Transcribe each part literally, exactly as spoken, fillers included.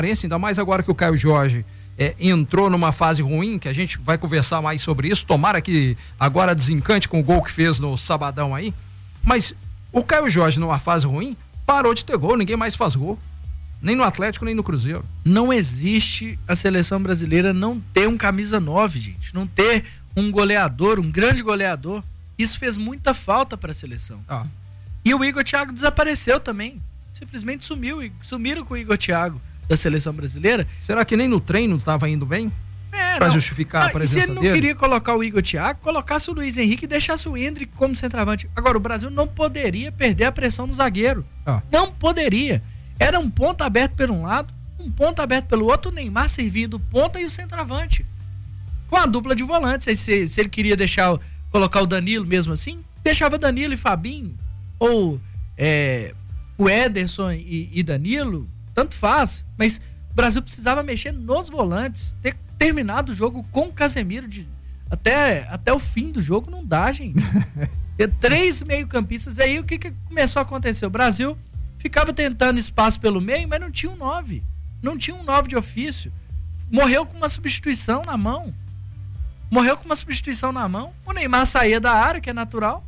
ainda mais agora que o Caio Jorge é, entrou numa fase ruim, que a gente vai conversar mais sobre isso, tomara que agora desencante com o gol que fez no sabadão aí, mas o Caio Jorge numa fase ruim, parou de ter gol, ninguém mais faz gol, nem no Atlético, nem no Cruzeiro. Não existe a seleção brasileira não ter um camisa nove, gente, não ter um goleador, um grande goleador, isso fez muita falta para a seleção. Ah. E o Igor Thiago desapareceu também, simplesmente sumiu, sumiram com o Igor Thiago da seleção brasileira. Será que nem no treino estava indo bem? É, para justificar a presença dele? Se ele não dele? queria colocar o Igor Thiago, colocasse o Luiz Henrique e deixasse o Endrick como centroavante. Agora, o Brasil não poderia perder a pressão no zagueiro. Ah. Não poderia. Era um ponta aberto por um lado, um ponta aberto pelo outro, o Neymar servindo ponta e o centroavante. Com a dupla de volantes. Se, se ele queria deixar, colocar o Danilo mesmo assim, deixava Danilo e Fabinho. Ou é, o Ederson e, e Danilo, tanto faz. Mas o Brasil precisava mexer nos volantes, ter terminado o jogo com o Casemiro de, até, até o fim do jogo não dá, gente. Ter três meio-campistas, aí o que, que começou a acontecer? O Brasil ficava tentando espaço pelo meio, mas não tinha um nove. Não tinha um nove de ofício. Morreu com uma substituição na mão. Morreu com uma substituição na mão. O Neymar saía da área, que é natural.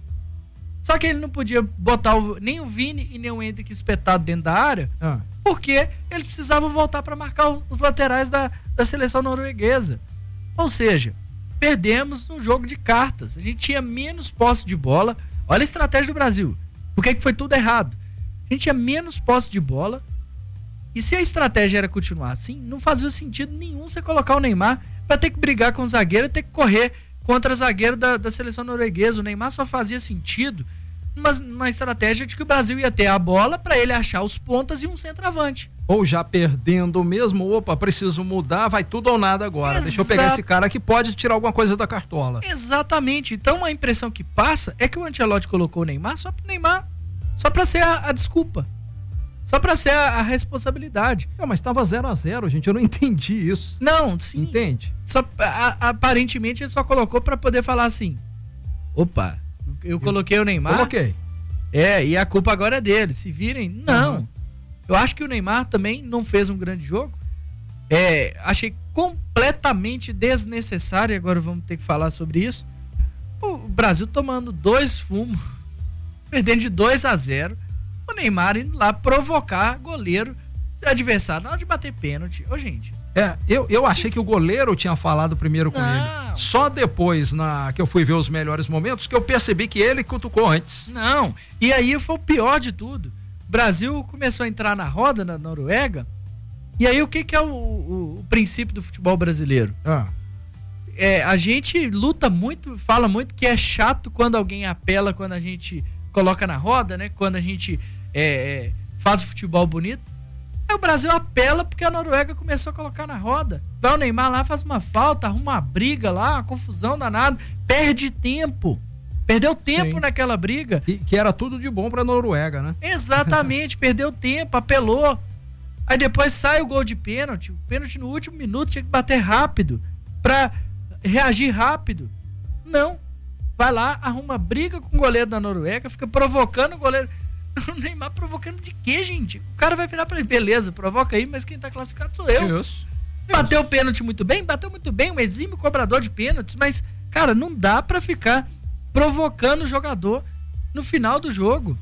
Só que ele não podia botar o, nem o Vini e nem o Endrick espetado dentro da área, ah. porque eles precisavam voltar para marcar os laterais da, da seleção norueguesa. Ou seja, perdemos no jogo de cartas. A gente tinha menos posse de bola. Olha a estratégia do Brasil. Por que que foi tudo errado? A gente tinha menos posse de bola. E se a estratégia era continuar assim, não fazia sentido nenhum você colocar o Neymar para ter que brigar com o zagueiro e ter que correr contra o zagueiro da, da seleção norueguesa. O Neymar só fazia sentido numa, numa estratégia de que o Brasil ia ter a bola para ele achar os pontas e um centroavante. Ou já perdendo mesmo, opa, preciso mudar, vai tudo ou nada agora. Exato. Deixa eu pegar esse cara que pode tirar alguma coisa da cartola. Exatamente. Então a impressão que passa é que o Ancelotti colocou o Neymar só pro Neymar, só para ser a, a desculpa. Só pra ser a, a responsabilidade. Não, mas tava zero a zero, gente. Eu não entendi isso. Não, sim. Entende? Só, a, aparentemente ele só colocou pra poder falar assim: opa, eu, eu coloquei o Neymar. Coloquei. É, e a culpa agora é dele. Se virem, não. Uhum. Eu acho que o Neymar também não fez um grande jogo. É, achei completamente desnecessário. Agora vamos ter que falar sobre isso. O Brasil tomando dois fumos, perdendo de dois a zero. O Neymar indo lá provocar goleiro adversário na hora de bater pênalti. Ô, gente. É, eu, eu achei que o goleiro tinha falado primeiro com não. ele. Só depois, na, que eu fui ver os melhores momentos, que eu percebi que ele cutucou antes. Não, e aí foi o pior de tudo. O Brasil começou a entrar na roda na Noruega, e aí o que, que é o, o, o princípio do futebol brasileiro? Ah. É, a gente luta muito, fala muito que é chato quando alguém apela, quando a gente coloca na roda, né? Quando a gente é, é, faz o futebol bonito. Aí o Brasil apela porque a Noruega começou a colocar na roda. Vai o Neymar lá, faz uma falta, arruma uma briga lá, uma confusão danada, perde tempo. Perdeu tempo Sim. naquela briga. E, que era tudo de bom pra Noruega, né? Exatamente, perdeu tempo, apelou. Aí depois sai o gol de pênalti. O pênalti no último minuto tinha que bater rápido pra reagir rápido. Não. Vai lá, arruma briga com o goleiro da Noruega, fica provocando o goleiro. O Neymar provocando de quê, gente? O cara vai virar pra ele, beleza, provoca aí, mas quem tá classificado sou eu. Isso. Bateu o pênalti muito bem, bateu muito bem, um exímio cobrador de pênaltis, mas, cara, não dá pra ficar provocando o jogador no final do jogo.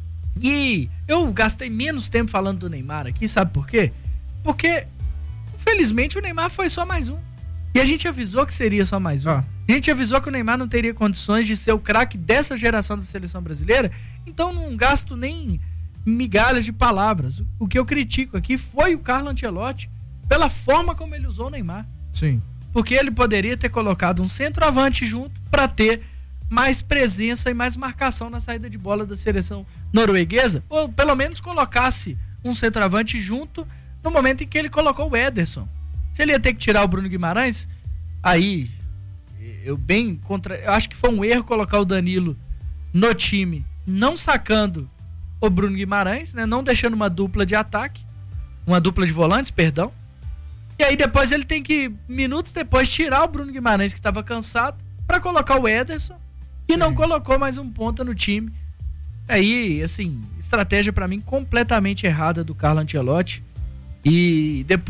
E eu gastei menos tempo falando do Neymar aqui, sabe por quê? Porque, infelizmente, o Neymar foi só mais um. E a gente avisou que seria só mais um. Ah. A gente avisou que o Neymar não teria condições de ser o craque dessa geração da seleção brasileira. Então não gasto nem migalhas de palavras. O que eu critico aqui foi o Carlo Ancelotti pela forma como ele usou o Neymar. Sim. Porque ele poderia ter colocado um centroavante junto para ter mais presença e mais marcação na saída de bola da seleção norueguesa. Ou pelo menos colocasse um centroavante junto no momento em que ele colocou o Ederson. Se ele ia ter que tirar o Bruno Guimarães, aí eu bem contra, eu acho que foi um erro colocar o Danilo no time, não sacando o Bruno Guimarães, né, não deixando uma dupla de ataque, uma dupla de volantes, perdão. E aí depois ele tem que, minutos depois, tirar o Bruno Guimarães, que estava cansado, para colocar o Ederson, e não colocou mais um ponta no time. Aí, assim, estratégia para mim completamente errada do Carlo Ancelotti. E depois